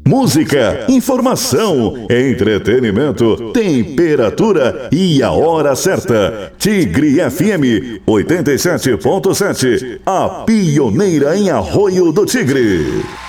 Música, informação, entretenimento, temperatura e a hora certa. Tigre FM 87.7, a pioneira em Arroio do Tigre.